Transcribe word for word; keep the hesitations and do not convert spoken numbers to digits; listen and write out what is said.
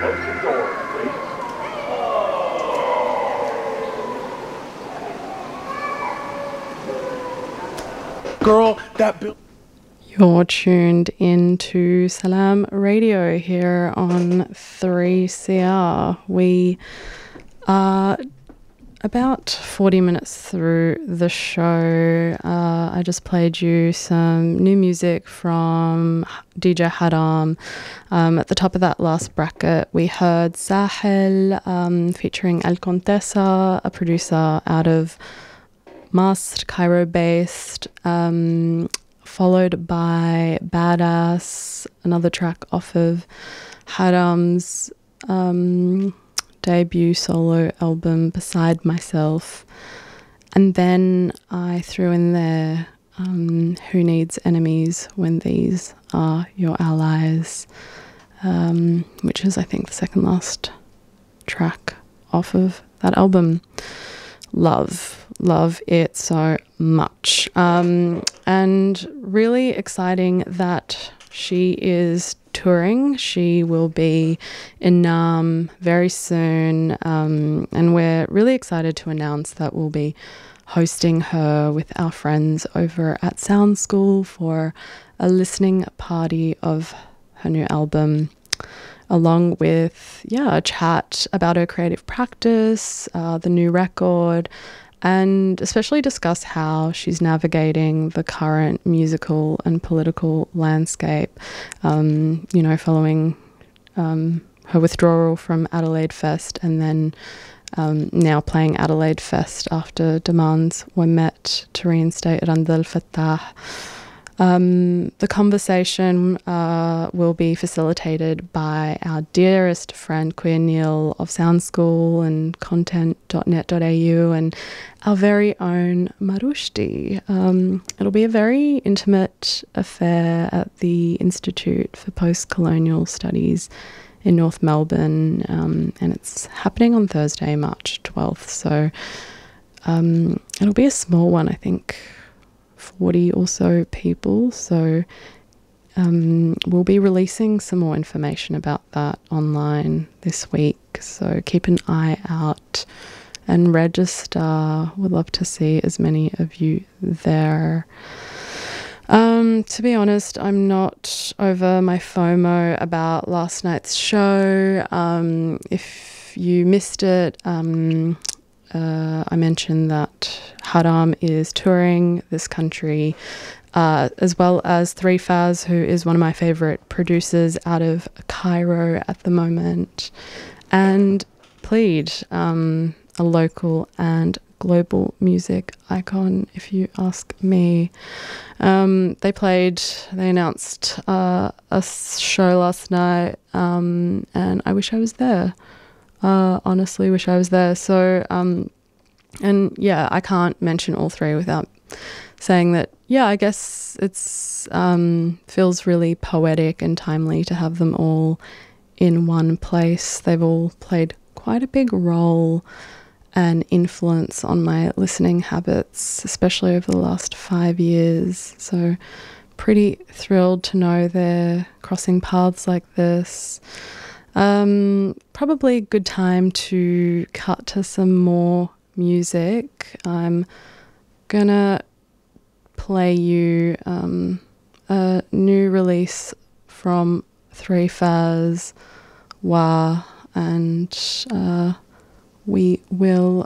Close the doors, please. Girl, that bill. You're tuned into Salam Radio here on three C R. We are about forty minutes through the show. Uh, I just played you some new music from D J Haram. Um, at the top of that last bracket, we heard Sahel um, featuring El Contessa, a producer out of Mast, Cairo-based, um, followed by Badass, another track off of Haram's um, debut solo album, Beside Myself. And then I threw in there um, Who Needs Enemies When These Are Your Allies, um, which is, I think, the second last track off of that album. Love, love it so much. Um, and really exciting that she is touring. She will be in Nam very soon. Um, and we're really excited to announce that we'll be hosting her with our friends over at Sound School for a listening party of her new album, along with, yeah, a chat about her creative practice, uh, the new record, and especially discuss how she's navigating the current musical and political landscape, um, you know, following um, her withdrawal from Adelaide Fest and then um, now playing Adelaide Fest after demands were met to reinstate Rand al Fattah. Um, the conversation uh, will be facilitated by our dearest friend Queer Neil of Sound School and content dot net dot a u and our very own Marushti. Um, it'll be a very intimate affair at the Institute for Post-Colonial Studies in North Melbourne, um, and it's happening on Thursday, March twelfth. So um, it'll be a small one, I think, forty or so people. So um, we'll be releasing some more information about that online this week. So keep an eye out and register. We'd love to see as many of you there. Um, to be honest, I'm not over my FOMO about last night's show. Um, if you missed it, um, Uh, I mentioned that Haram is touring this country, uh, as well as three Faz, who is one of my favourite producers out of Cairo at the moment, and Plead, um, a local and global music icon, if you ask me. Um, they played, they announced uh, a show last night, um, and I wish I was there. Uh, honestly, wish I was there. So, um, and yeah, I can't mention all three without saying that, yeah, I guess it's um, feels really poetic and timely to have them all in one place. They've all played quite a big role and influence on my listening habits, especially over the last five years. So pretty thrilled to know they're crossing paths like this. Um, probably a good time to cut to some more music. I'm gonna play you um, a new release from three Faz, Wa, and uh, we will